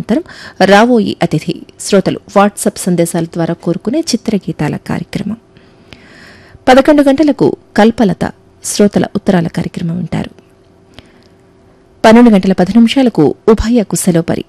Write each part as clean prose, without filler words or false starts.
అనంతరం రావోయి అతిథి శ్రోతలు వాట్సాప్ సందేశాల ద్వారా కోరుకునే చిత్రగీతాల కార్యక్రమం. 11 గంటలకు కల్పలత శ్రోతల ఉత్తరాల కార్యక్రమం వింటారు. 12:10 ఉభయ కుశలోపరి.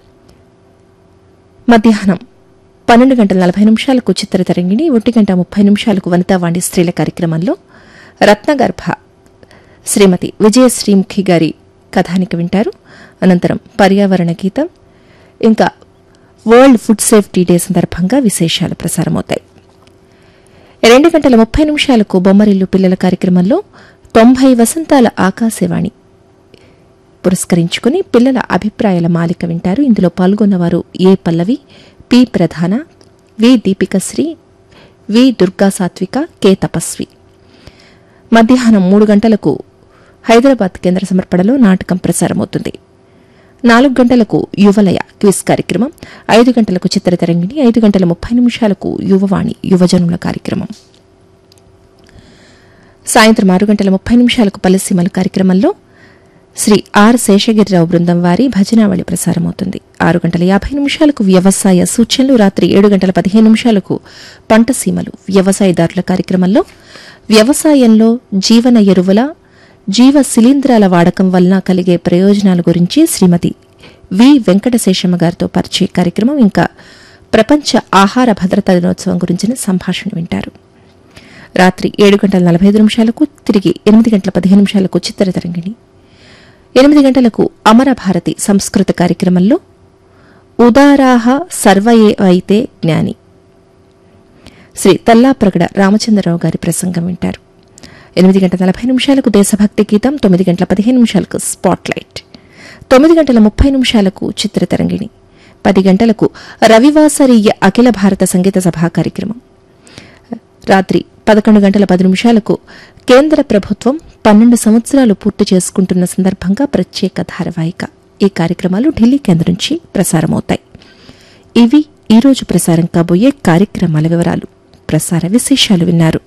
మధ్యాహ్నం 12:40 చిత్రతరంగిణి, 1:30 వనితావాణి స్త్రీల కార్యక్రమంలో రత్నగర్భ శ్రీమతి విజయశ్రీముఖి గారి కథానిక వింటారు. అనంతరం పర్యావరణ గీతం, ఇంకా వరల్డ్ ఫుడ్ సేఫ్టీ డే సందర్భంగా విశేషాలు ప్రసారమవుతాయి. 2:30 బొమ్మరిల్లు పిల్లల కార్యక్రమంలో 90 వసంతాల ఆకాశవాణి పురస్కరించుకుని పిల్లల అభిప్రాయాల మాలిక వింటారు. ఇందులో పాల్గొన్నవారు ఏ పల్లవి, పి ప్రధాన, వి దీపికశ్రీ, వి దుర్గా సాత్విక, కె తపస్వి. మధ్యాహ్నం 3 గంటలకు హైదరాబాద్ కేంద్ర సమర్పణలో నాటకం ప్రసారమవుతుంది. 4 గంటలకు యువలయ క్విజ్ కార్యక్రమం, 5 గంటలకు చిత్రతరంగిణి, 5:30 యువవాణి యువజనుల కార్యక్రమం. సాయంత్రం 6:30 పల్లెసీమల కార్యక్రమంలో శ్రీ ఆర్ శేషగిరిరావు బృందం వారి భజనావళి ప్రసారమవుతుంది. 6:50 వ్యవసాయ సూచనలు, రాత్రి 7:15 పంటసీమలు వ్యవసాయదారుల కార్యక్రమంలో వ్యవసాయంలో జీవన ఎరువుల, జీవ శిలీంధ్రాల వాడకం వలన కలిగే ప్రయోజనాల గురించి శ్రీమతి వి వెంకటశేషమ్మ గారితో పరిచయ కార్యక్రమం, ఇంకా ప్రపంచ ఆహార భద్రతా దినోత్సవం గురించిన సంభాషణ వింటారు. రాత్రి 7:45 తిరిగి 8:15 చిత్రతరంగిణి. 8 గంటలకు అమరభారతి సంస్కృత కార్యక్రమంలో ఉదారాహ సర్వయేవైతే జ్ఞాని శ్రీ తల్లాప్రగడ రామచంద్రరావు గారి ప్రసంగం వింటారు. 8:40 దేశభక్తి గీతం, 9:15 స్పాట్లైట్, 9:30 చిత్రతరంగిణి. 10 గంటలకు రవివాసరీయ అఖిల భారత సంగీత సభా కార్యక్రమం. రాత్రి 11:10 కేంద్ర ప్రభుత్వం 12 సంవత్సరాలు పూర్తి చేసుకుంటున్న సందర్భంగా ప్రత్యేక ధారావాహిక. ఈ కార్యక్రమాలు ఢిల్లీ కేంద్రం నుంచి ప్రసారమవుతాయి. ఇవి ఈరోజు ప్రసారం కాబోయే కార్యక్రమాల వివరాలు. ప్రసార విశేషాలు విన్నారు.